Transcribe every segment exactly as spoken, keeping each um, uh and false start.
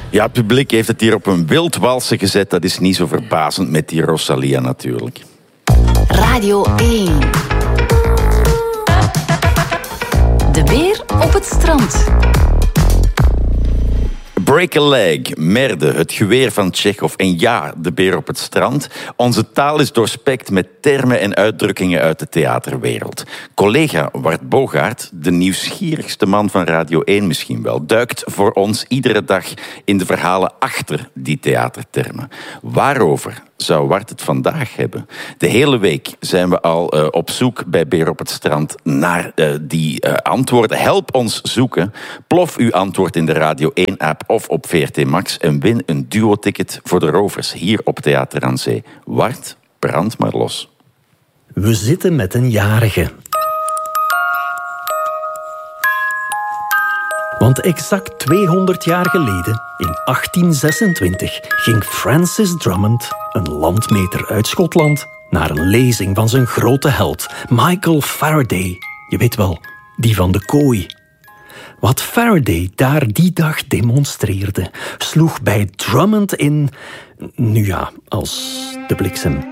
Ja, het publiek heeft het hier op een wildwalsen gezet. Dat is niet zo verbazend met die Rosalia natuurlijk. Radio één. De beer op het strand. Break a leg, merde, het geweer van Tsjechov en ja, de beer op het strand. Onze taal is doorspekt met termen en uitdrukkingen uit de theaterwereld. Collega Wart Bogaert, de nieuwsgierigste man van Radio één misschien wel, duikt voor ons iedere dag in de verhalen achter die theatertermen. Waarover zou Wart het vandaag hebben? De hele week zijn we al uh, op zoek bij Beer op het Strand naar uh, die uh, antwoorden. Help ons zoeken. Plof uw antwoord in de Radio één-app of op V R T Max en win een duo-ticket voor de Rovers hier op Theater aan Zee. Wart, brand maar los. We zitten met een jarige. Want exact tweehonderd jaar geleden, in achttien zesentwintig, ging Francis Drummond, een landmeter uit Schotland, naar een lezing van zijn grote held, Michael Faraday. Je weet wel, die van de kooi. Wat Faraday daar die dag demonstreerde, sloeg bij Drummond in, nu ja, als de bliksem.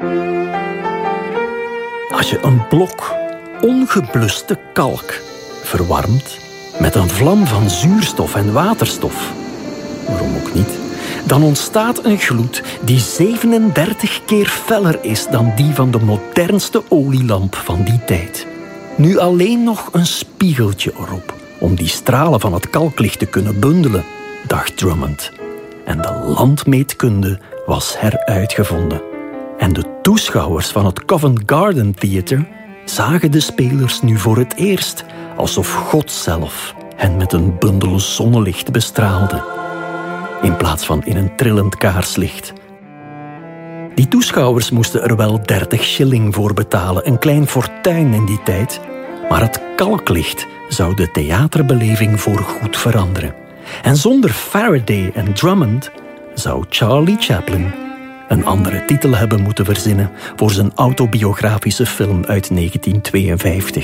Als je een blok ongebluste kalk verwarmt met een vlam van zuurstof en waterstof, waarom ook niet, dan ontstaat een gloed die zevenendertig keer feller is dan die van de modernste olielamp van die tijd. Nu alleen nog een spiegeltje erop, om die stralen van het kalklicht te kunnen bundelen, dacht Drummond. En de landmeetkunde was heruitgevonden. En de toeschouwers van het Covent Garden Theatre zagen de spelers nu voor het eerst alsof God zelf hen met een bundel zonnelicht bestraalde, in plaats van in een trillend kaarslicht. Die toeschouwers moesten er wel dertig shilling voor betalen, een klein fortuin in die tijd, maar het kalklicht zou de theaterbeleving voorgoed veranderen. En zonder Faraday en Drummond zou Charlie Chaplin een andere titel hebben moeten verzinnen voor zijn autobiografische film uit negentien tweeënvijftig.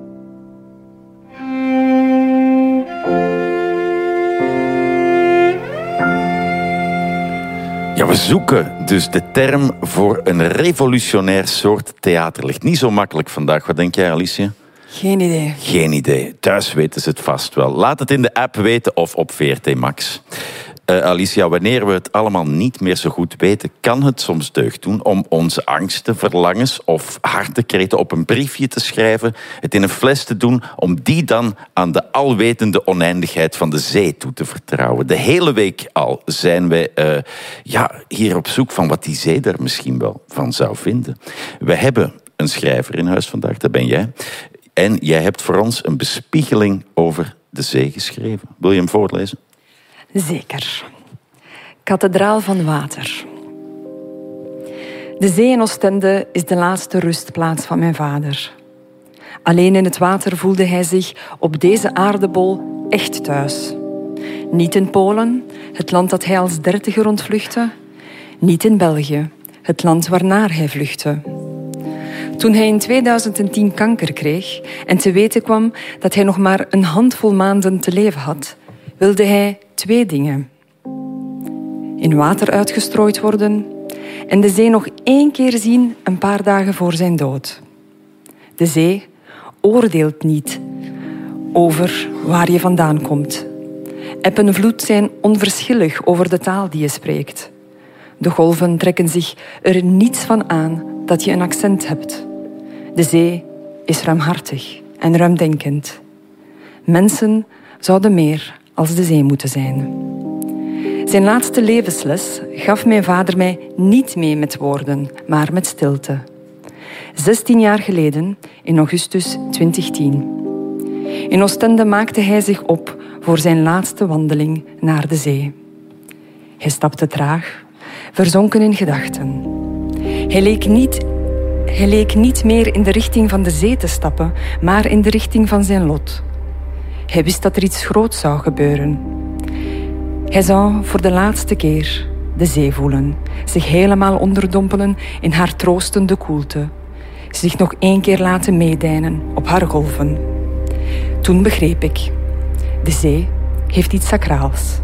Ja, we zoeken dus de term voor een revolutionair soort theaterlicht. Niet zo makkelijk vandaag. Wat denk jij, Alicia? Geen idee. Geen idee. Thuis weten ze het vast wel. Laat het in de app weten of op V R T Max. Uh, Alicia, wanneer we het allemaal niet meer zo goed weten, kan het soms deugd doen om onze angsten, verlangens of hartekreten op een briefje te schrijven, het in een fles te doen, om die dan aan de alwetende oneindigheid van de zee toe te vertrouwen. De hele week al zijn wij uh, ja, hier op zoek van wat die zee daar misschien wel van zou vinden. We hebben een schrijver in huis vandaag, dat ben jij. En jij hebt voor ons een bespiegeling over de zee geschreven. Wil je hem voorlezen? Zeker. Kathedraal van Water. De zee in Oostende is de laatste rustplaats van mijn vader. Alleen in het water voelde hij zich op deze aardebol echt thuis. Niet in Polen, het land dat hij als dertiger ontvluchtte. Niet in België, het land waarnaar hij vluchtte. Toen hij in tweeduizend tien kanker kreeg en te weten kwam dat hij nog maar een handvol maanden te leven had, wilde hij twee dingen. In water uitgestrooid worden en de zee nog één keer zien een paar dagen voor zijn dood. De zee oordeelt niet over waar je vandaan komt. Eb en vloed zijn onverschillig over de taal die je spreekt. De golven trekken zich er niets van aan dat je een accent hebt. De zee is ruimhartig en ruimdenkend. Mensen zouden meer als de zee moeten zijn. Zijn laatste levensles gaf mijn vader mij niet mee met woorden, maar met stilte. Zestien jaar geleden, in augustus twintig tien. In Oostende maakte hij zich op voor zijn laatste wandeling naar de zee. Hij stapte traag, verzonken in gedachten. Hij leek niet, hij leek niet meer in de richting van de zee te stappen, maar in de richting van zijn lot. Hij wist dat er iets groots zou gebeuren. Hij zou voor de laatste keer de zee voelen, zich helemaal onderdompelen in haar troostende koelte, zich nog één keer laten meedijnen op haar golven. Toen begreep ik, de zee heeft iets sacraals.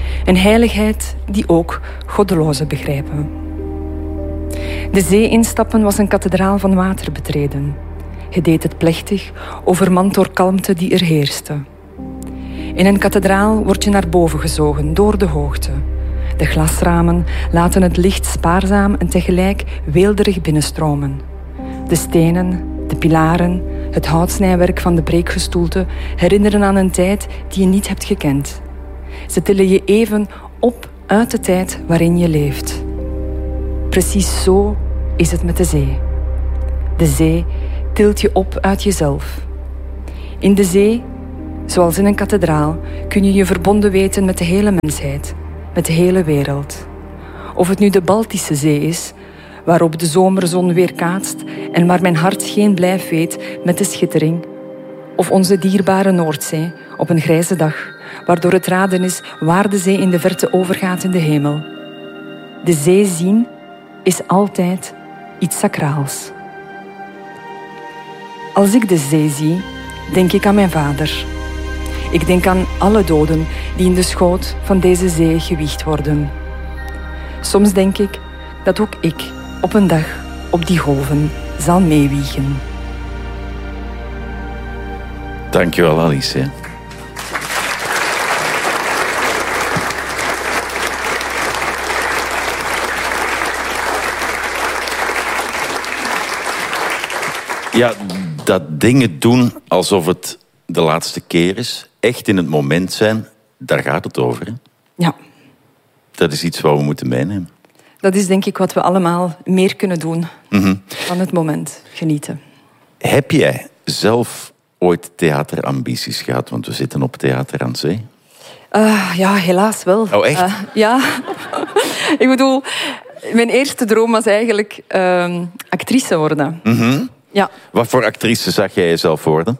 Een heiligheid die ook goddelozen begrijpen. De zee instappen was een kathedraal van water betreden. Je deed het plechtig, overmand door kalmte die er heerste. In een kathedraal word je naar boven gezogen, door de hoogte. De glasramen laten het licht spaarzaam en tegelijk weelderig binnenstromen. De stenen, de pilaren, het houtsnijwerk van de preekgestoelte herinneren aan een tijd die je niet hebt gekend. Ze tillen je even op uit de tijd waarin je leeft. Precies zo is het met de zee. De zee tilt je op uit jezelf. In de zee, zoals in een kathedraal, kun je je verbonden weten met de hele mensheid, met de hele wereld. Of het nu de Baltische Zee is, waarop de zomerzon weerkaatst en waar mijn hart geen blijf weet met de schittering. Of onze dierbare Noordzee op een grijze dag, waardoor het raden is waar de zee in de verte overgaat in de hemel. De zee zien is altijd iets sacraals. Als ik de zee zie, denk ik aan mijn vader. Ik denk aan alle doden die in de schoot van deze zee gewiegd worden. Soms denk ik dat ook ik op een dag op die golven zal meewiegen. Dankjewel, Alice. Ja, dat dingen doen alsof het de laatste keer is, echt in het moment zijn, daar gaat het over. Hè? Ja. Dat is iets wat we moeten meenemen. Dat is denk ik wat we allemaal meer kunnen doen. Mm-hmm. Van het moment genieten. Heb jij zelf ooit theaterambities gehad? Want we zitten op Theater aan Zee. Uh, ja, helaas wel. Oh, echt? Uh, ja. Ik bedoel, mijn eerste droom was eigenlijk uh, actrice worden. Mm-hmm. Ja. Wat voor actrice zag jij jezelf worden?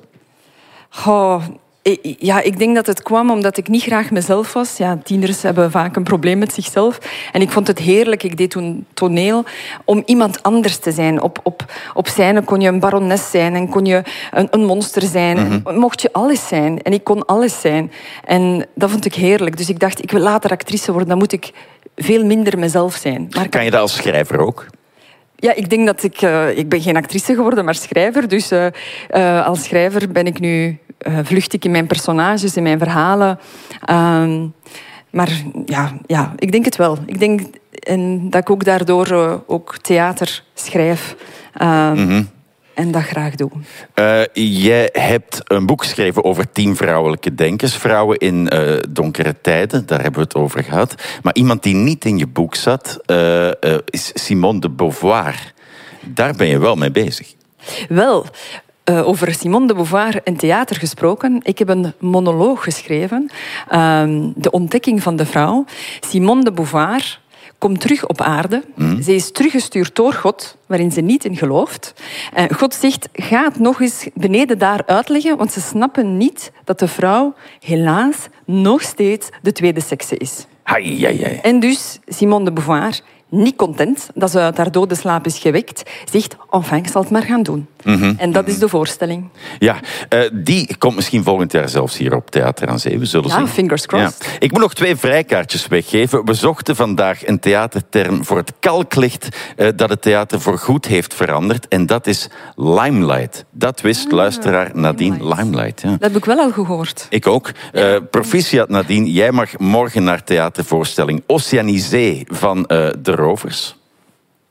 Oh, ja, ik denk dat het kwam omdat ik niet graag mezelf was. Ja, tieners hebben vaak een probleem met zichzelf. En ik vond het heerlijk, ik deed toen toneel, om iemand anders te zijn. Op, op, op scène kon je een barones zijn en kon je een, een monster zijn. Mm-hmm. En mocht je alles zijn. En ik kon alles zijn. En dat vond ik heerlijk. Dus ik dacht, ik wil later actrice worden, dan moet ik veel minder mezelf zijn. Maar kan je dat als schrijver ook? Ja, ik denk dat ik... Uh, ik ben geen actrice geworden, maar schrijver. Dus uh, uh, als schrijver ben ik nu... Uh, vlucht ik in mijn personages, in mijn verhalen. Uh, maar ja, ja, ik denk het wel. Ik denk en dat ik ook daardoor uh, ook theater schrijf. Uh, mm-hmm. En dat graag doe. Uh, jij hebt een boek geschreven over tien vrouwelijke denkers. Vrouwen in uh, donkere tijden, daar hebben we het over gehad. Maar iemand die niet in je boek zat, uh, uh, is Simone de Beauvoir. Daar ben je wel mee bezig. Wel... Uh, over Simone de Beauvoir in theater gesproken. Ik heb een monoloog geschreven. Uh, de ontdekking van de vrouw. Simone de Beauvoir komt terug op aarde. Mm. Ze is teruggestuurd door God, waarin ze niet in gelooft. En God zegt, ga het nog eens beneden daar uitleggen, want ze snappen niet dat de vrouw helaas nog steeds de tweede sekse is. Ai, ai, ai. En dus Simone de Beauvoir, niet content dat ze uit haar dode slaap is gewekt, zegt, enfin, ik zal het maar gaan doen. Mm-hmm. En dat is de voorstelling. Ja, uh, die komt misschien volgend jaar zelfs hier op Theater aan Zee. We zullen ja, zien. Fingers crossed. Ja. Ik moet nog twee vrijkaartjes weggeven. We zochten vandaag een theaterterm voor het kalklicht uh, dat het theater voorgoed heeft veranderd. En dat is limelight. Dat wist ah, luisteraar Nadine. Limelight. limelight ja. Dat heb ik wel al gehoord. Ik ook. Ja. Uh, proficiat Nadine, jij mag morgen naar theatervoorstelling Oceanisee van uh, de Rovers.